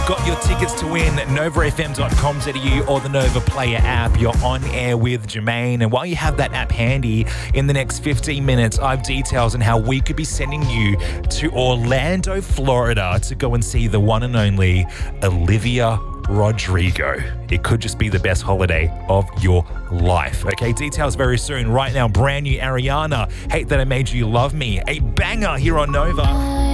got your tickets to win. NovaFM.com.au or the Nova Player app. You're on air with Jermaine. And while you have that app handy, in the next 15 minutes, I have details on how we could be sending you to Orlando, Florida to go and see the one and only Olivia Rodrigo. It could just be the best holiday of your life. Okay, details very soon. Right now, brand new Ariana, Hate That I Made You Love Me. A banger here on Nova.